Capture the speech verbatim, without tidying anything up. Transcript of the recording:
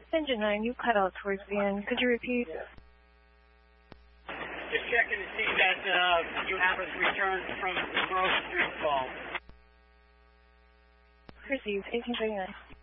Engine nine, you cut out towards the end. Could you repeat? Just checking to see that uh, you have us returned from the Grove Street call. Received, eighteen thirty-nine.